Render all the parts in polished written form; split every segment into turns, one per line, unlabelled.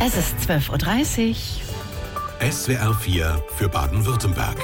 Es ist 12:30 Uhr.
SWR 4 für Baden-Württemberg.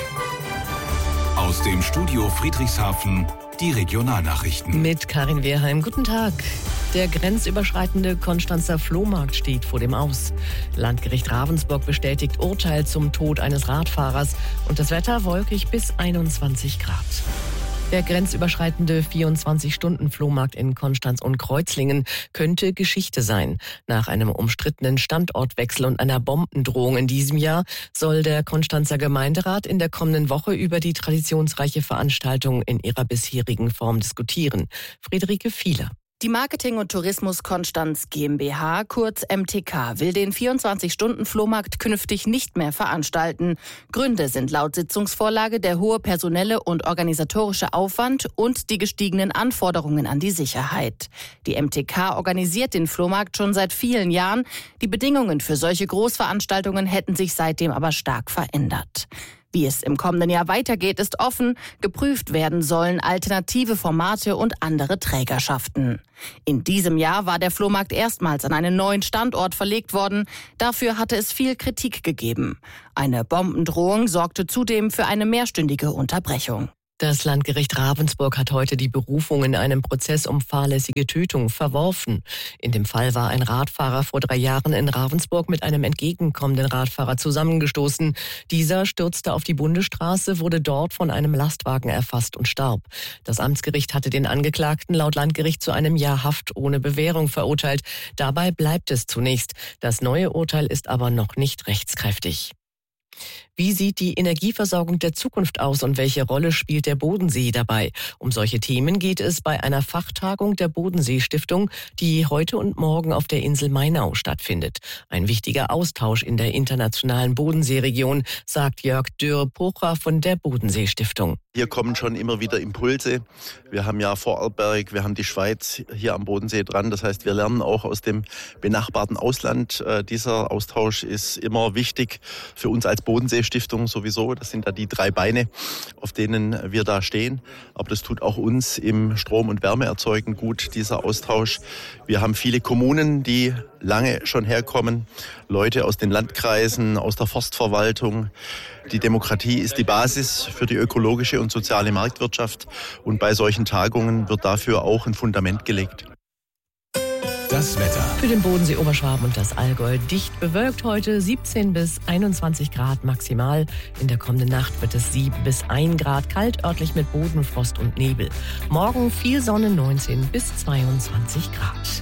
Aus dem Studio Friedrichshafen die Regionalnachrichten.
Mit Karin Wehrheim, guten Tag. Der grenzüberschreitende Konstanzer Flohmarkt steht vor dem Aus. Landgericht Ravensburg bestätigt Urteil zum Tod eines Radfahrers und das Wetter wolkig bis 21 Grad. Der grenzüberschreitende 24-Stunden-Flohmarkt in Konstanz und Kreuzlingen könnte Geschichte sein. Nach einem umstrittenen Standortwechsel und einer Bombendrohung in diesem Jahr soll der Konstanzer Gemeinderat in der kommenden Woche über die traditionsreiche Veranstaltung in ihrer bisherigen Form diskutieren. Friederike Fiehler.
Die Marketing- und Tourismus Konstanz GmbH, kurz MTK, will den 24-Stunden-Flohmarkt künftig nicht mehr veranstalten. Gründe sind laut Sitzungsvorlage der hohe personelle und organisatorische Aufwand und die gestiegenen Anforderungen an die Sicherheit. Die MTK organisiert den Flohmarkt schon seit vielen Jahren. Die Bedingungen für solche Großveranstaltungen hätten sich seitdem aber stark verändert. Wie es im kommenden Jahr weitergeht, ist offen. Geprüft werden sollen alternative Formate und andere Trägerschaften. In diesem Jahr war der Flohmarkt erstmals an einen neuen Standort verlegt worden. Dafür hatte es viel Kritik gegeben. Eine Bombendrohung sorgte zudem für eine mehrstündige Unterbrechung.
Das Landgericht Ravensburg hat heute die Berufung in einem Prozess um fahrlässige Tötung verworfen. In dem Fall war ein Radfahrer vor 3 Jahren in Ravensburg mit einem entgegenkommenden Radfahrer zusammengestoßen. Dieser stürzte auf die Bundesstraße, wurde dort von einem Lastwagen erfasst und starb. Das Amtsgericht hatte den Angeklagten laut Landgericht zu einem Jahr Haft ohne Bewährung verurteilt. Dabei bleibt es zunächst. Das neue Urteil ist aber noch nicht rechtskräftig. Wie sieht die Energieversorgung der Zukunft aus und welche Rolle spielt der Bodensee dabei? Um solche Themen geht es bei einer Fachtagung der Bodensee-Stiftung, die heute und morgen auf der Insel Mainau stattfindet. Ein wichtiger Austausch in der internationalen Bodenseeregion, sagt Jörg Dürr-Pocher von der Bodensee-Stiftung.
Hier kommen schon immer wieder Impulse. Wir haben ja Vorarlberg, wir haben die Schweiz hier am Bodensee dran. Das heißt, wir lernen auch aus dem benachbarten Ausland. Dieser Austausch ist immer wichtig für uns als Bodensee-Stiftung sowieso. Das sind da die 3 Beine, auf denen wir da stehen. Aber das tut auch uns im Strom- und Wärmeerzeugen gut, dieser Austausch. Wir haben viele Kommunen, die lange schon herkommen. Leute aus den Landkreisen, aus der Forstverwaltung. Die Demokratie ist die Basis für die ökologische und soziale Marktwirtschaft. Und bei solchen Tagungen wird dafür auch ein Fundament gelegt.
Das Wetter.
Für den Bodensee, Oberschwaben und das Allgäu dicht bewölkt heute 17 bis 21 Grad maximal. In der kommenden Nacht wird es 7 bis 1 Grad kalt, örtlich mit Bodenfrost und Nebel. Morgen viel Sonne, 19 bis 22 Grad.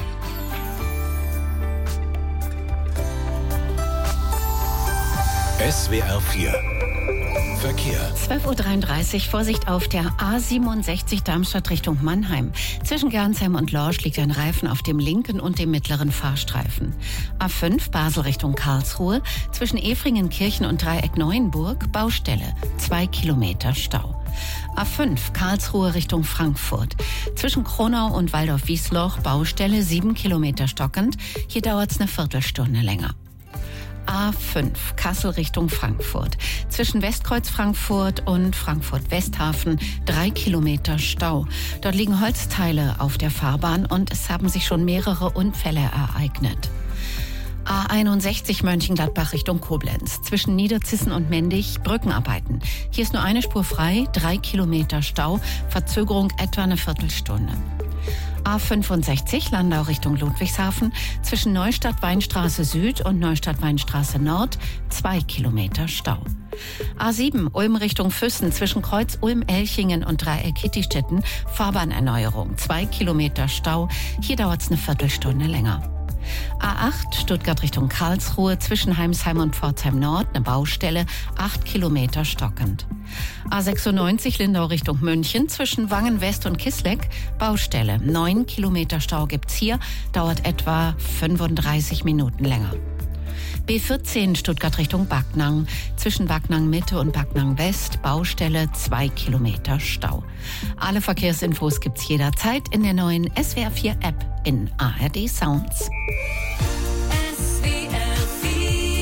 SWR 4 Verkehr.
12:33 Uhr, Vorsicht auf der A67 Darmstadt Richtung Mannheim. Zwischen Gernsheim und Lorsch liegt ein Reifen auf dem linken und dem mittleren Fahrstreifen. A5 Basel Richtung Karlsruhe. Zwischen Efringenkirchen und Dreieck Neuenburg Baustelle. 2 Kilometer Stau. A5 Karlsruhe Richtung Frankfurt. Zwischen Kronau und Waldorf-Wiesloch Baustelle 7 Kilometer stockend. Hier dauert es eine Viertelstunde länger. A5 Kassel Richtung Frankfurt. Zwischen Westkreuz Frankfurt und Frankfurt Westhafen 3 Kilometer Stau. Dort liegen Holzteile auf der Fahrbahn und es haben sich schon mehrere Unfälle ereignet. A61 Mönchengladbach Richtung Koblenz. Zwischen Niederzissen und Mendig Brückenarbeiten. Hier ist nur eine Spur frei, 3 Kilometer Stau, Verzögerung etwa eine Viertelstunde. A65 Landau Richtung Ludwigshafen. Zwischen Neustadt-Weinstraße Süd und Neustadt-Weinstraße Nord 2 Kilometer Stau. A7 Ulm Richtung Füssen. Zwischen Kreuz Ulm-Elchingen und Dreieck-Kittistetten Fahrbahnerneuerung. 2 Kilometer Stau. Hier dauert es eine Viertelstunde länger. A8 Stuttgart Richtung Karlsruhe. Zwischen Heimsheim und Pforzheim Nord eine Baustelle, 8 Kilometer stockend. A96 Lindau Richtung München. Zwischen Wangen West und Kisleck Baustelle, 9 Kilometer Stau gibt's hier, dauert etwa 35 Minuten länger. B14 Stuttgart Richtung Backnang. Zwischen Backnang Mitte und Backnang West Baustelle, 2 Kilometer Stau. Alle Verkehrsinfos gibt's jederzeit in der neuen SWR 4 App in ARD Sounds.
SWR 4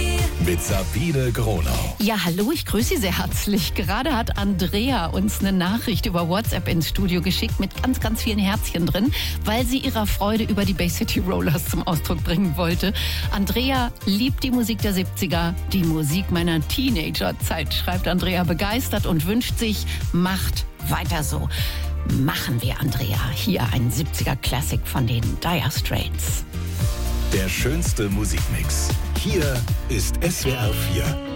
mit Sabine Gronau.
Ja, hallo, ich grüße Sie sehr herzlich. Gerade hat Andrea uns eine Nachricht über WhatsApp ins Studio geschickt mit ganz, ganz vielen Herzchen drin, weil sie ihrer Freude über die Bay City Rollers zum Ausdruck bringen wollte. Andrea liebt die Musik der 70er, die Musik meiner Teenagerzeit, schreibt Andrea begeistert und wünscht sich, macht weiter so. Machen wir, Andrea. Hier ein 70er-Classic von den Dire Straits.
Der schönste Musikmix. Hier ist SWR 4.